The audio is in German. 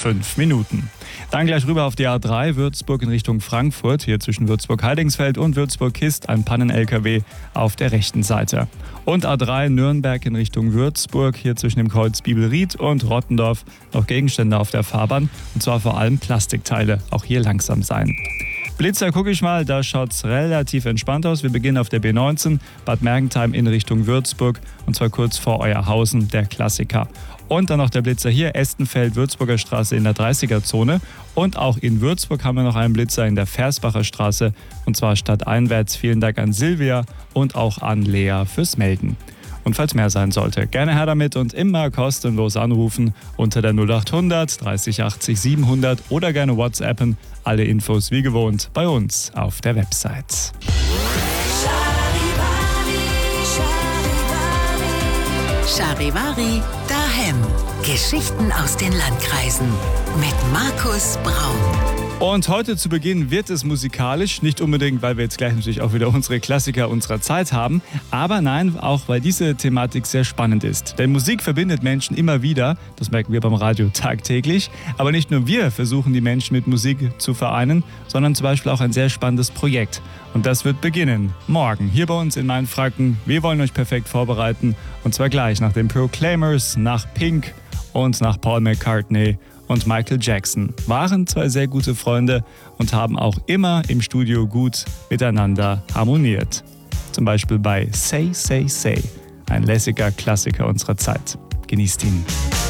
5 Minuten. Dann gleich rüber auf die A3 Würzburg in Richtung Frankfurt. Hier zwischen Würzburg-Heidingsfeld und Würzburg-Kist ein Pannen-LKW auf der rechten Seite. Und A3 Nürnberg in Richtung Würzburg. Hier zwischen dem Kreuz Bibelried und Rottendorf noch Gegenstände auf der Fahrbahn. Und zwar vor allem Plastikteile. Auch hier langsam sein. Blitzer gucke ich mal, da schaut es relativ entspannt aus. Wir beginnen auf der B19, Bad Mergentheim in Richtung Würzburg und zwar kurz vor Euerhausen, der Klassiker. Und dann noch der Blitzer hier, Estenfeld, Würzburger Straße in der 30er-Zone. Und auch in Würzburg haben wir noch einen Blitzer in der Versbacher Straße und zwar stadteinwärts. Vielen Dank an Silvia und auch an Lea fürs Melden. Und falls mehr sein sollte, gerne her damit und immer kostenlos anrufen unter der 0800 30 80 700 oder gerne WhatsAppen. Alle Infos wie gewohnt bei uns auf der Website. Charivari daheim. Geschichten aus den Landkreisen mit Markus Braun. Und heute zu Beginn wird es musikalisch, nicht unbedingt, weil wir jetzt gleich natürlich auch wieder unsere Klassiker unserer Zeit haben, aber nein, auch weil diese Thematik sehr spannend ist. Denn Musik verbindet Menschen immer wieder, das merken wir beim Radio tagtäglich, aber nicht nur wir versuchen die Menschen mit Musik zu vereinen, sondern zum Beispiel auch ein sehr spannendes Projekt. Und das wird beginnen, morgen, hier bei uns in Mainfranken. Wir wollen euch perfekt vorbereiten und zwar gleich nach den Proclaimers, nach Pink und nach Paul McCartney und Michael Jackson waren zwei sehr gute Freunde und haben auch immer im Studio gut miteinander harmoniert. Zum Beispiel bei Say, Say, Say, ein lässiger Klassiker unserer Zeit. Genießt ihn.